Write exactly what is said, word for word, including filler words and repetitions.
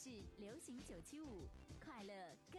是流行九七五，快乐跟。